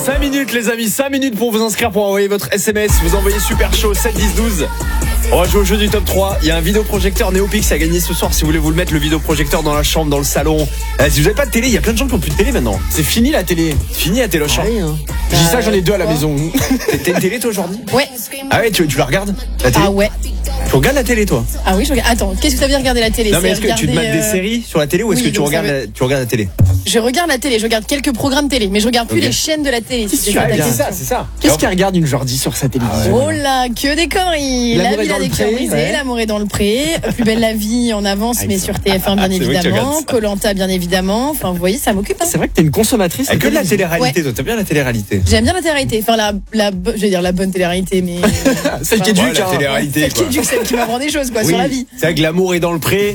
5 minutes les amis, 5 minutes pour vous inscrire, pour envoyer votre SMS. Vous envoyez super chaud 7 10 12. On va jouer au jeu du top 3. Il y a un vidéoprojecteur Neopix à gagner ce soir. Si vous voulez vous le mettre, le vidéoprojecteur dans la chambre, dans le salon. Si vous n'avez pas de télé, il y a plein de gens qui n'ont plus de télé maintenant. C'est fini la télé. Fini la téloche. Je dis ça, j'en ai 2 à la maison. T'as une télé toi aujourd'hui? Ouais. Ah ouais, tu la regardes la télé? Ah ouais. Tu regardes la télé toi? Ah oui, je regarde. Attends, qu'est-ce que ça veut dire regarder la télé? Non mais est-ce que tu te mates des séries sur la télé ou est-ce oui, que tu donc regardes, tu regardes la télé? Je regarde la télé, je regarde quelques programmes télé, mais je regarde plus les chaînes de la télé. C'est ça. Qu'est-ce qu'elle regarde une Jordi sur sa télévision? Oh là, que des conneries. L'amour La est vie dans a le des cœurs pré, brisés, ouais. L'amour est dans le pré, Plus belle la vie en avance, mais sur TF1 bien c'est vrai que tu évidemment, regardes ça. Koh-Lanta bien évidemment. Enfin, vous voyez, ça m'occupe. Hein. C'est vrai que t'es une consommatrice. Que de la télé-réalité, Ouais. toi, t'as bien la télé-réalité. J'aime bien la télé-réalité. Enfin, je vais dire la bonne télé-réalité, mais Celle qui est Ouais, duc, la hein. télé-réalité. celle qui est due, celle qui m'apprend des choses quoi sur la vie. C'est vrai que l'amour est dans le pré.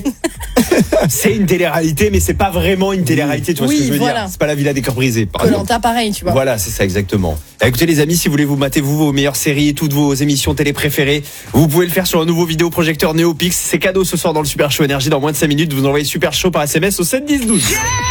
C'est une télé-réalité, mais c'est pas vraiment une télé-réalité, tu vois Oui, ce que je veux voilà. dire. C'est pas la villa des cœurs brisés, par exemple. Koh-Lanta pareil, tu vois. Voilà, c'est ça exactement. Écoutez les amis, si vous voulez vous mater vos meilleures séries, toutes vos émissions télé préférées, vous pouvez le faire sur un nouveau vidéoprojecteur Neopix. C'est cadeau ce soir dans le Super Show Énergie. Dans moins de 5 minutes, vous envoyez Super Show par SMS au 7 10 12.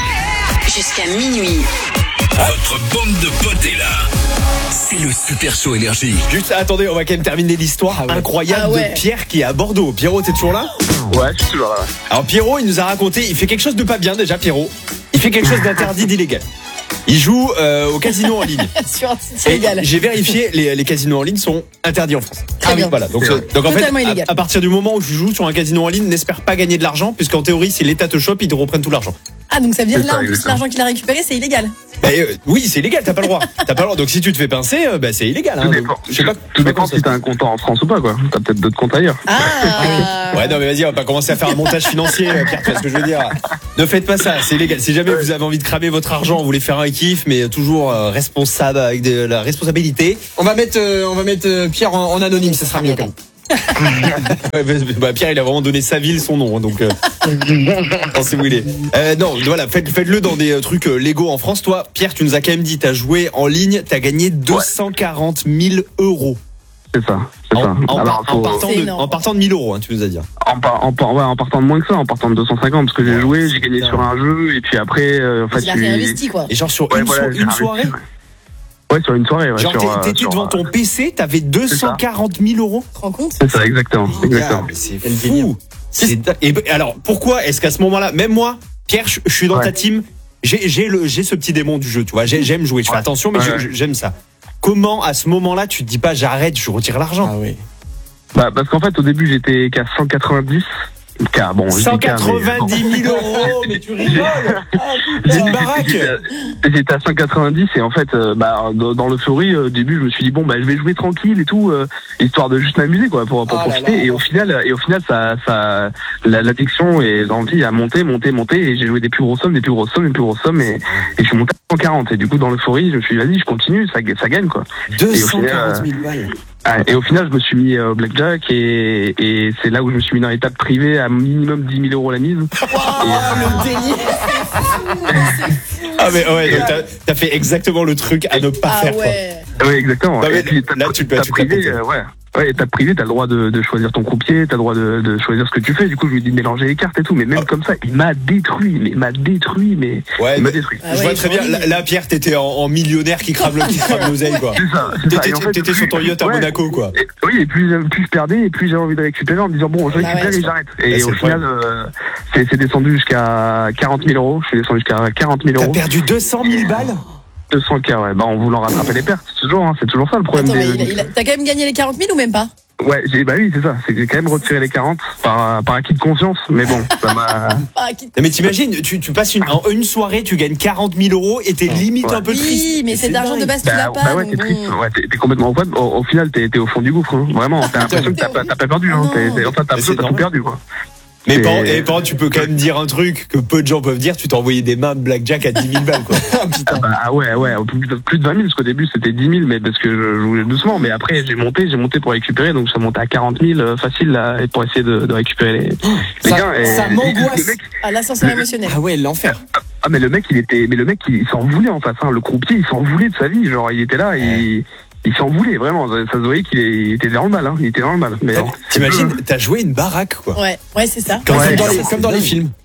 Jusqu'à minuit. Votre bande de potes est là. C'est le Super Show Énergie. Juste attendez, on va quand même terminer l'histoire incroyable de Pierre qui est à Bordeaux. Pierrot, t'es toujours là? Ouais, je suis toujours là. Alors Pierrot, il nous a raconté, il fait quelque chose de pas bien déjà Pierrot. Il fait quelque chose d'interdit, d'illégal. Il joue au casino en ligne. Sur un site Et illégal. j'ai vérifié, les casinos en ligne sont interdits en France. Très bien. Voilà, donc en fait, Totalement illégal. à partir du moment où tu joues sur un casino en ligne, n'espère pas gagner de l'argent, puisqu'en théorie, si l'État te chope, ils te reprennent tout l'argent. Ah, donc ça veut dire C'est là, ça, en plus, exactement. l'argent qu'il a récupéré, c'est illégal. Oui, c'est illégal, t'as pas le droit. T'as pas le droit. Donc si tu te fais pincer, c'est illégal. Tout Donc, dépend, je sais pas. tout dépend si t'as un compte en France ou pas, quoi. T'as peut-être d'autres comptes ailleurs. Ah. Ouais, non, mais vas-y, on va pas commencer à faire un montage financier, Pierre, tu vois ce que je veux dire. Ne faites pas ça, c'est illégal. Si jamais vous avez envie de cramer votre argent, vous voulez faire un kiff, mais toujours responsable, avec de la responsabilité. On va mettre Pierre en anonyme, ça sera mieux quand même. Pierre, il a vraiment donné sa ville, son nom, donc pensez où il est. Non, voilà, faites-le dans des trucs légaux en France. Toi, Pierre, tu nous as quand même dit, t'as joué en ligne, t'as gagné 240 000 euros. C'est ça. C'est ça. Alors, En partant de 1000 euros, hein, tu nous as dit. en partant de moins que ça, en partant de 250, parce que j'ai joué, j'ai gagné sur un jeu, et puis après, en fait, Il a réinvesti quoi. Et genre sur Ouais, une, voilà, j'ai une investi, soirée. Ouais, sur une soirée. Ouais, Genre t'étais sur, devant ton PC, t'avais 240 000 euros. Tu te rends compte? C'est ça, exactement. Exactement. Mais c'est fou. Alors pourquoi est-ce qu'à ce moment-là, même moi, Pierre, je suis dans ta team. J'ai ce petit démon du jeu, tu vois. J'aime jouer. Je fais attention, mais j'aime ça. Comment à ce moment-là, tu te dis pas j'arrête, je retire l'argent? Ah oui. Bah, parce qu'en fait, au début, j'étais qu'à 190. Bon, 190 000 euros, mais tu rigoles. C'est une baraque. J'étais à 190 et en fait, dans l'euphorie, au début, je me suis dit bon, je vais jouer tranquille et tout, histoire de juste m'amuser quoi, pour profiter. Et au final, ça, l'addiction et l'envie a monté, et j'ai joué des plus grosses sommes, et je suis monté à 140. Et du coup, dans l'euphorie, je me suis dit vas-y, je continue, ça gagne quoi. 240 000 balles. Et au final, je me suis mis au blackjack et c'est là où je me suis mis dans les tables privées à minimum 10 000 euros la mise. Le délire. Ah mais ouais, donc t'as fait exactement le truc à ne pas faire quoi. Oui, exactement. Non, mais et puis, là, tu peux privé, ouais, étape privée, t'as le droit de choisir ton croupier, t'as le droit de choisir ce que tu fais. Du coup, je lui ai dit de mélanger les cartes et tout, mais même comme ça, il m'a détruit, Ouais, il m'a détruit. Je vois très bien. Là, Pierre, t'étais en millionnaire qui crame l'oseille, quoi. C'est ça. T'étais sur ton yacht à Monaco, quoi. Oui, et plus je perdais, et plus j'avais envie de récupérer en me disant bon, je récupère et j'arrête. Et au final, c'est descendu jusqu'à 40 000 euros. Je suis descendu jusqu'à 40 000 euros. T'as perdu 200 000 balles? 200K, ouais. En voulant rattraper les pertes. C'est toujours ça le problème. Attends, t'as quand même gagné les 40 000 ou même pas? Ouais, oui, c'est ça. C'est que j'ai quand même retiré les 40 par acquis de conscience. Mais bon, ça m'a. Mais t'imagines, tu passes une soirée, tu gagnes 40 000 euros et t'es limite un peu triste. Oui, mais c'est de l'argent de base, tu l'as pas. Bah ouais, t'es triste. Ouais, t'es complètement au final, t'es au fond du gouffre. Hein. Vraiment, t'as l'impression que t'as pas perdu. Hein. T'as tout perdu, quoi. Mais par tu peux quand même dire un truc que peu de gens peuvent dire, tu t'es envoyé des mains de blackjack à 10 000 balles, quoi. Ouais, plus de 20 000, parce qu'au début c'était 10 000, mais parce que je jouais doucement, mais après j'ai monté pour récupérer, donc ça montait à 40 000 facile là, pour essayer de récupérer les gains. Ça m'angoisse. À l'ascenseur émotionnel. Ah ouais, l'enfer. Ah mais le mec il s'en voulait en face, hein. Le croupier il s'en voulait de sa vie, genre il était là, il s'en voulait vraiment, ça se voyait qu'il était dans le mal, hein. Il était dans le mal. Mais t'imagines, t'as joué une baraque, quoi. Ouais, c'est ça. Comme dans les films.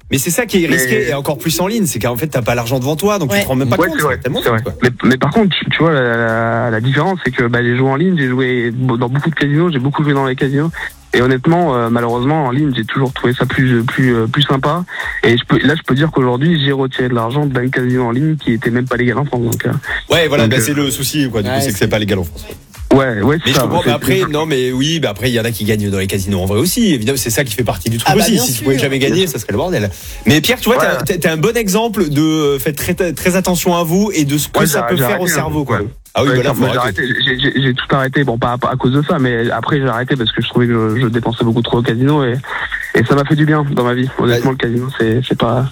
Mais c'est ça qui est risqué, Mais- et encore plus en ligne, c'est qu'en fait, t'as pas l'argent devant toi, donc tu Ouais. te rends même pas Ouais, compte. c'est vrai. tellement C'est vrai. vite, quoi. Mais par contre, tu vois, la différence, c'est que les jeux en ligne, j'ai joué dans beaucoup de casinos, j'ai beaucoup joué dans les casinos. Et honnêtement, malheureusement, en ligne, j'ai toujours trouvé ça plus sympa. Et je peux dire qu'aujourd'hui, j'ai retiré de l'argent d'un casino en ligne qui était même pas légal en France. Donc, Ouais, voilà, Donc, c'est le souci, quoi. Du coup, ouais, c'est que c'est pas légal en France. ouais, Mais c'est je ça. comprends, C'est- mais après, non, mais oui, bah après, il y en a qui gagnent dans les casinos en vrai aussi. Évidemment, c'est ça qui fait partie du truc Ah bah, aussi. bien Si tu sûr. pouvais jamais gagner, ça serait le bordel. Mais Pierre, tu vois, Ouais. t'es un bon exemple de faites très attention à vous et de ce que Ouais, ça peut j'ai faire au arrêté, cerveau, quoi. ouais. Ah oui, Ouais, voilà, faut moi, j'ai arrêter. arrêté. J'ai tout arrêté. Bon, pas à cause de ça, mais après j'ai arrêté parce que je trouvais que je dépensais beaucoup trop au casino et ça m'a fait du bien dans ma vie. Honnêtement, le casino, c'est pas.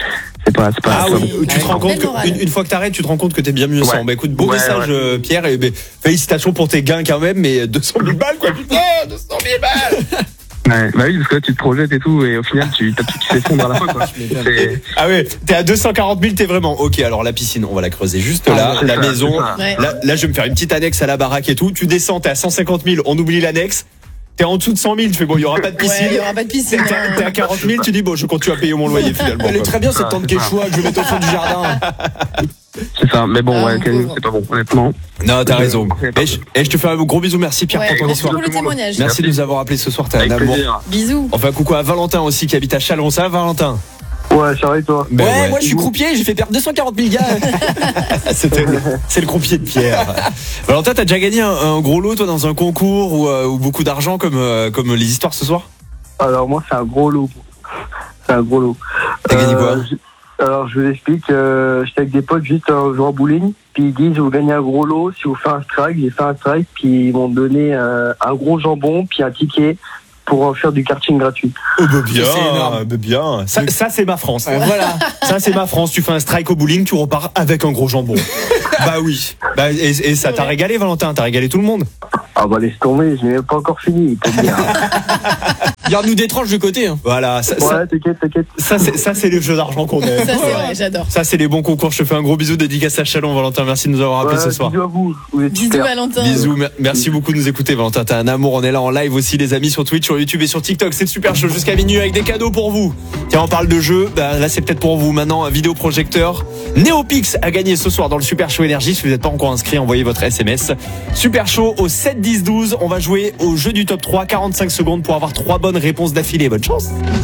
Ah c'est pas oui, bon. tu te rends compte Belle morale. une fois que t'arrêtes, tu te rends compte que t'es bien mieux Ouais. sans. Bah écoute, beau Ouais, message, ouais. Pierre, et félicitations pour tes gains quand même, mais 200 000 balles, quoi, putain, 200 000 balles! Ouais, bah oui, parce que là tu te projettes et tout, et au final t'as tout qui s'effondre à la fois, quoi. C'est- Ah ouais, t'es à 240 000, t'es vraiment. Ok, alors la piscine, on va la creuser juste là, c'est la ça, maison. c'est Ouais. Là, je vais me faire une petite annexe à la baraque et tout. Tu descends, t'es à 150 000, on oublie l'annexe. T'es en dessous de 100 000, tu fais bon, il y aura pas de Ouais, piscine. il y aura pas de piscine. T'es à 40 000, tu dis bon, je continue à payer mon loyer finalement. Elle est quoi. très bien cette tente Quechua que je vais mettre au fond du jardin. C'est ça, mais bon, Ah, ouais, le mon casino, pauvre. c'est pas bon, honnêtement. Non, t'as raison. Ouais. Et je te fais un gros bisou, merci Pierre Ouais, pour ton merci histoire. pour le témoignage. Merci de nous avoir appelé ce soir, t'es un Avec amour. plaisir. Bisous. Enfin, coucou à Valentin aussi qui habite à Chalon. Ça va, Valentin? Ouais, ça va et toi? Ben Ouais, moi je suis croupier, j'ai fait perdre 240 000 gars. C'est le croupier de Pierre. Valentin, t'as déjà gagné un gros lot, toi, dans un concours ou beaucoup d'argent comme les histoires ce soir? Alors moi c'est un gros lot. C'est un gros lot. T'as gagné quoi? Alors je vous explique, j'étais avec des potes juste un jour au bowling, puis ils disent vous gagnez un gros lot si vous faites un strike. J'ai fait un strike, puis ils m'ont donné un gros jambon, puis un ticket pour en faire du karting gratuit. Oh, bah bien, C'est énorme. bah bien. Ça c'est ma France. Voilà. Ça c'est ma France. Tu fais un strike au bowling, tu repars avec un gros jambon. Bah oui. Bah, et ça t'a régalé, Valentin. T'as régalé tout le monde. Ah bah laisse tomber, je n'ai même pas encore fini, peut dire. Garde-nous des tranches de côté. Hein. Voilà. Ouais, t'inquiète. Ça c'est les jeux d'argent qu'on aime. Ça, c'est vrai, j'adore. Ça c'est les bons concours. Je te fais un gros bisou dédicace à Chalon, Valentin. Merci de nous avoir appelé Ouais, ce soir. bisous à vous, vous êtes Bisous, super. Valentin. Bisous, merci beaucoup de nous écouter, Valentin. T'as un amour, on est là en live aussi, les amis, sur Twitch, sur YouTube et sur TikTok. C'est le super show jusqu'à minuit avec des cadeaux pour vous. Tiens, on parle de jeux. Bah, là, c'est peut-être pour vous maintenant un vidéoprojecteur. Neopix a gagné ce soir dans le super show énergie. Si vous n'êtes pas encore inscrit, envoyez votre SMS. Super show au 7 10 12. On va jouer au jeu du top 3, 45 secondes pour avoir 3 bonnes réponses d'affilée. Bonne chance.